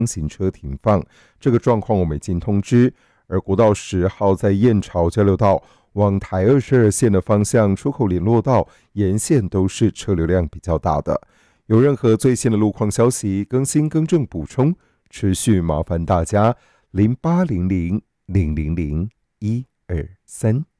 行车停放。这个状况我们已经通知。而国道10号在燕巢交流道往台22线的方向出口联络道沿线都是车流量比较大的。有任何最新的路况消息、更新更正补充，持续麻烦大家0800 000 123。